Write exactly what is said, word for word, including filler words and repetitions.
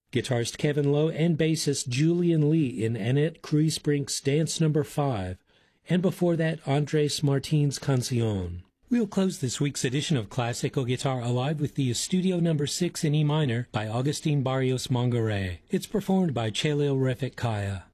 guitarist Kevin Lowe and bassist Julian Lee in Annette Kriesbrink's Dance Number five, and before that, Andres Martin's Canción. We'll close this week's edition of Classical Guitar Alive with the Estudio Number six in E minor by Agustin Barrios Mongaray. It's performed by Chelio Refet Kaya.